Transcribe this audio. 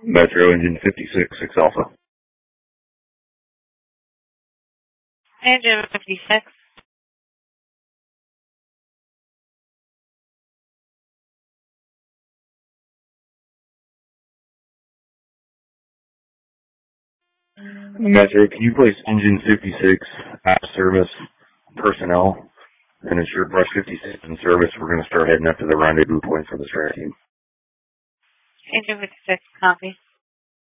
Metro engine 56, 6 Alpha. Engine 56. Metro, can you place engine 56 at service personnel and ensure brush 56 in service? We're going to start heading up to the rendezvous point for the strike team. Engine 56, copy.